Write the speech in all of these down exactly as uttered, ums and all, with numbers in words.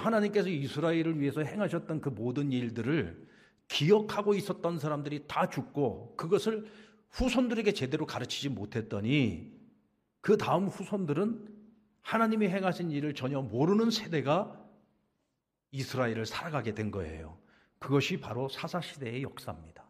하나님께서 이스라엘을 위해서 행하셨던 그 모든 일들을 기억하고 있었던 사람들이 다 죽고 그것을 후손들에게 제대로 가르치지 못했더니 그 다음 후손들은 하나님이 행하신 일을 전혀 모르는 세대가 이스라엘을 살아가게 된 거예요. 그것이 바로 사사시대의 역사입니다.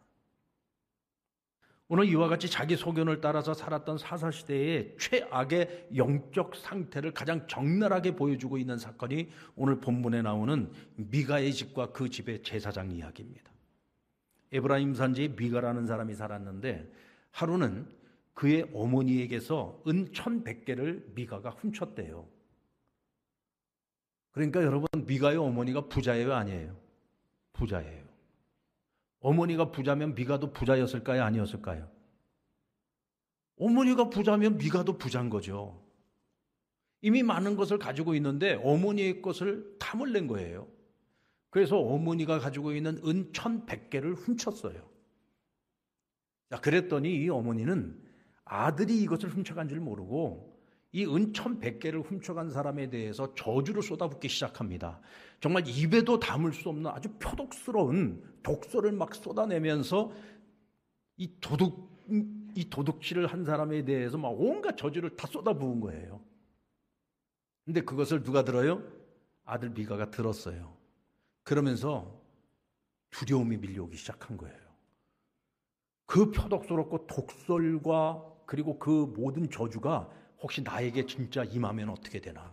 오늘 이와 같이 자기 소견을 따라서 살았던 사사시대의 최악의 영적 상태를 가장 적나라하게 보여주고 있는 사건이 오늘 본문에 나오는 미가의 집과 그 집의 제사장 이야기입니다. 에브라임 산지에 미가라는 사람이 살았는데 하루는 그의 어머니에게서 은 천백 개를 미가가 훔쳤대요. 그러니까 여러분, 미가의 어머니가 부자예요, 아니에요? 부자예요. 어머니가 부자면 미가도 부자였을까요, 아니었을까요? 어머니가 부자면 미가도 부자인 거죠. 이미 많은 것을 가지고 있는데 어머니의 것을 탐을 낸 거예요. 그래서 어머니가 가지고 있는 은 천백 개를 훔쳤어요. 자, 그랬더니 이 어머니는 아들이 이것을 훔쳐간 줄 모르고 이 은 천백 개를 훔쳐간 사람에 대해서 저주를 쏟아붓기 시작합니다. 정말 입에도 담을 수 없는 아주 표독스러운 독소를 막 쏟아내면서 이 도둑, 이 도둑질을 한 사람에 대해서 막 온갖 저주를 다 쏟아부은 거예요. 근데 그것을 누가 들어요? 아들 미가가 들었어요. 그러면서 두려움이 밀려오기 시작한 거예요. 그 표독스럽고 독설과 그리고 그 모든 저주가 혹시 나에게 진짜 임하면 어떻게 되나?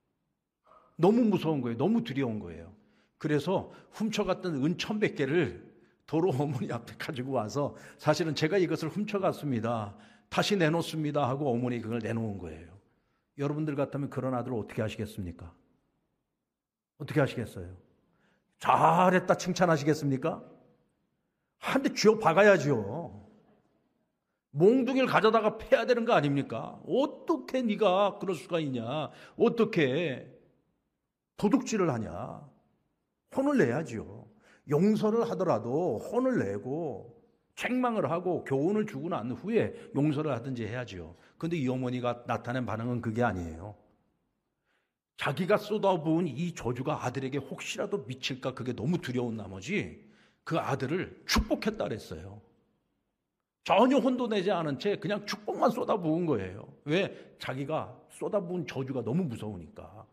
너무 무서운 거예요. 너무 두려운 거예요. 그래서 훔쳐갔던 은 천백 개를 도로 어머니 앞에 가지고 와서 사실은 제가 이것을 훔쳐갔습니다. 다시 내놓습니다 하고 어머니 그걸 내놓은 거예요. 여러분들 같으면 그런 아들을 어떻게 하시겠습니까? 어떻게 하시겠어요? 잘했다 칭찬하시겠습니까? 한 대 쥐어 박아야죠. 몽둥이를 가져다가 패야 되는 거 아닙니까? 어떻게 네가 그럴 수가 있냐? 어떻게 도둑질을 하냐? 혼을 내야죠. 용서를 하더라도 혼을 내고 책망을 하고 교훈을 주고 난 후에 용서를 하든지 해야죠. 그런데 이 어머니가 나타낸 반응은 그게 아니에요. 자기가 쏟아부은 이 저주가 아들에게 혹시라도 미칠까 그게 너무 두려운 나머지 그 아들을 축복했다 그랬어요. 전혀 혼도 내지 않은 채 그냥 축복만 쏟아부은 거예요. 왜? 자기가 쏟아부은 저주가 너무 무서우니까.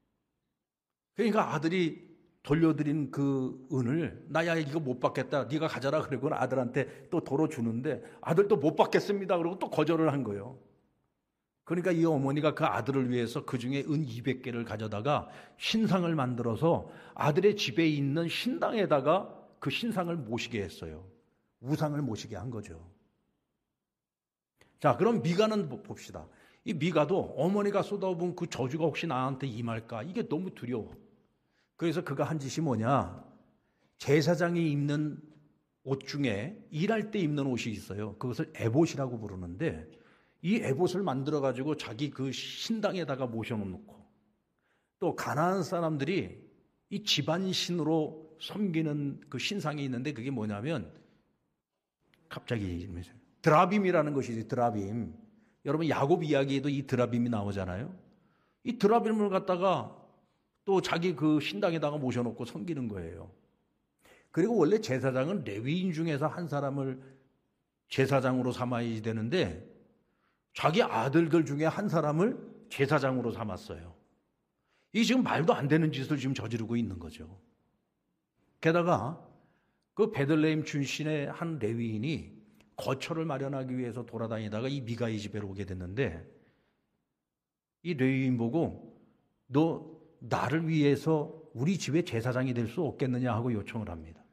그러니까 아들이 돌려드린 그 은을 나야 이거 못 받겠다. 네가 가져라 그러고 아들한테 또 도로 주는데 아들도 못 받겠습니다. 그러고 또 거절을 한 거예요. 그러니까 이 어머니가 그 아들을 위해서 그중에 은 이백 개를 가져다가 신상을 만들어서 아들의 집에 있는 신당에다가 그 신상을 모시게 했어요. 우상을 모시게 한 거죠. 자, 그럼 미가는 봅시다. 이 미가도 어머니가 쏟아부은 그 저주가 혹시 나한테 임할까? 이게 너무 두려워. 그래서 그가 한 짓이 뭐냐? 제사장이 입는 옷 중에 일할 때 입는 옷이 있어요. 그것을 에봇이라고 부르는데 이 에봇을 만들어가지고 자기 그 신당에다가 모셔놓고 또 가나안 사람들이 이 집안신으로 섬기는 그 신상이 있는데 그게 뭐냐면 갑자기 드라빔이라는 것이지. 드라빔. 여러분 야곱 이야기에도 이 드라빔이 나오잖아요. 이 드라빔을 갖다가 또 자기 그 신당에다가 모셔놓고 섬기는 거예요. 그리고 원래 제사장은 레위인 중에서 한 사람을 제사장으로 삼아야 되는데 자기 아들들 중에 한 사람을 제사장으로 삼았어요. 이 지금 말도 안 되는 짓을 지금 저지르고 있는 거죠. 게다가 그 베들레헴 출신의 한 레위인이 거처를 마련하기 위해서 돌아다니다가 이 미가의 집에 오게 됐는데 이 레위인 보고 너 나를 위해서 우리 집의 제사장이 될 수 없겠느냐 하고 요청을 합니다.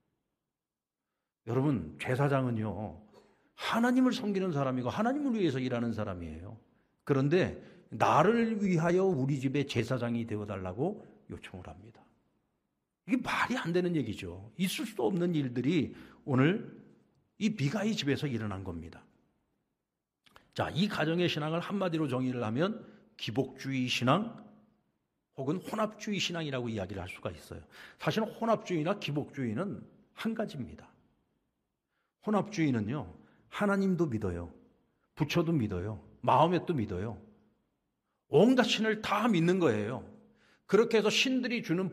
여러분 제사장은요 하나님을 섬기는 사람이고 하나님을 위해서 일하는 사람이에요. 그런데 나를 위하여 우리 집의 제사장이 되어달라고 요청을 합니다. 이게 말이 안 되는 얘기죠. 있을 수 없는 일들이 오늘 이 미가의 집에서 일어난 겁니다. 자, 이 가정의 신앙을 한마디로 정의를 하면 기복주의 신앙 혹은 혼합주의 신앙이라고 이야기를 할 수가 있어요. 사실은 혼합주의나 기복주의는 한 가지입니다. 혼합주의는요, 하나님도 믿어요. 부처도 믿어요. 마호멧도 믿어요. 온갖 신을 다 믿는 거예요. 그렇게 해서 신들이 주는